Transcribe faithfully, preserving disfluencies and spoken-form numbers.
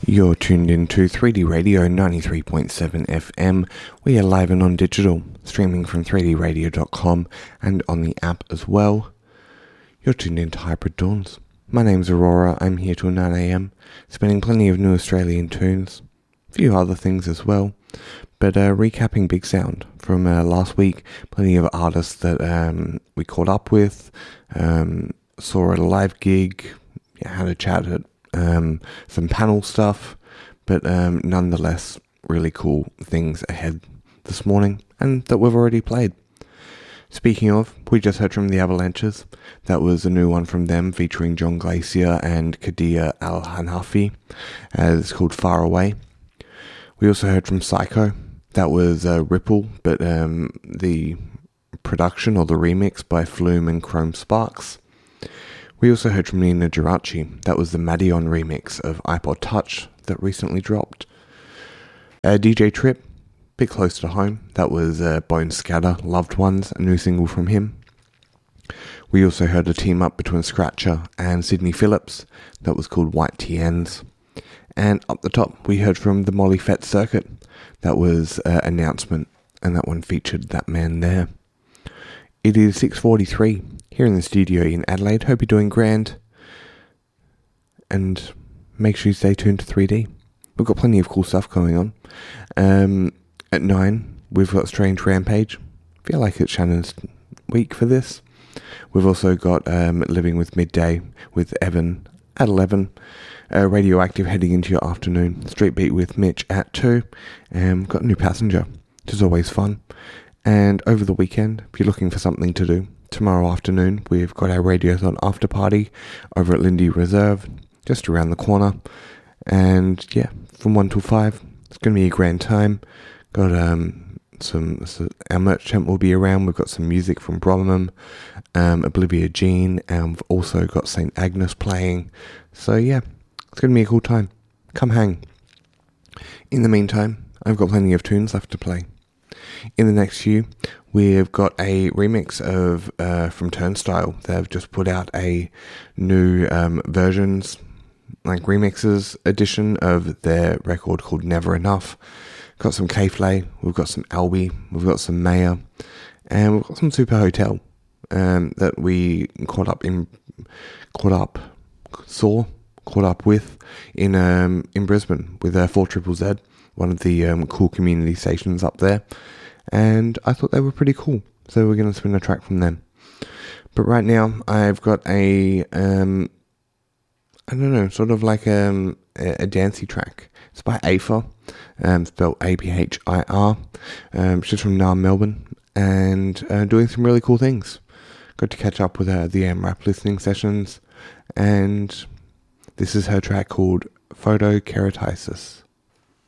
You're tuned in to three D Radio ninety-three point seven F M. We are live and on digital, streaming from three d radio dot com and on the app as well. You're tuned in to Hybrid Dawns. My name's Aurora. I'm here till nine a.m, spinning plenty of new Australian tunes, a few other things as well. But uh, recapping Big Sound from uh, last week, plenty of artists that um, we caught up with, um, saw at a live gig, yeah, had a chat at Um, some panel stuff, but um, nonetheless really cool things ahead this morning and that we've already played. Speaking of, we just heard from the Avalanches. That was a new one from them featuring John Glacier and Kadia Al-Hanafi. Uh, it's called Far Away. We also heard from Psycho. That was uh, Ripple, but um, the production or the remix by Flume and Chrome Sparks. We also heard from Nina Geraci. That was the Madion remix of iPod Touch that recently dropped. Uh, D J Trip, bit close to home. That was uh, Bone Scatter, Loved Ones, a new single from him. We also heard a team up between Scratcher and Sydney Phillips. That was called White T Ns. And up the top, we heard from the Molly Fett Circuit. That was uh, Announcement, and that one featured that man there. It is six forty-three here in the studio in Adelaide. Hope you're doing grand. And make sure you stay tuned to three D. We've got plenty of cool stuff going on. Um, at nine, we've got Strange Rampage. Feel like it's Shannon's week for this. We've also got um, Living with Midday with Evan at eleven. Uh, Radioactive heading into your afternoon. Street Beat with Mitch at two. And we've got a new passenger, which is always fun. And over the weekend, if you're looking for something to do, tomorrow afternoon, we've got our Radiothon after party over at Lindy Reserve, just around the corner. And yeah, from one till five, it's going to be a grand time. Got um some, so our merch tent will be around. We've got some music from Bromham, um, Oblivia Jean, and we've also got Saint Agnes playing. So yeah, it's going to be a cool time. Come hang. In the meantime, I've got plenty of tunes left to play. In the next few, we've got a remix of uh, from Turnstile. They've just put out a new um, versions, like remixes edition of their record called Never Enough. Got some K-Flay, we've got some Albi, we've got some Maya, and we've got some Super Hotel um, that we caught up in, caught up, saw, caught up with in um, in Brisbane with uh, four triple Z, one of the um, cool community stations up there. And I thought they were pretty cool, so we're going to spin a track from them. But right now, I've got a, um, I don't know, sort of like um, a, a dancey track. It's by Apher, um, spelled A P H I R. Um, she's from Naarm, Melbourne, and uh, doing some really cool things. Got to catch up with her at the AMRAP listening sessions, and this is her track called Photokeratitis.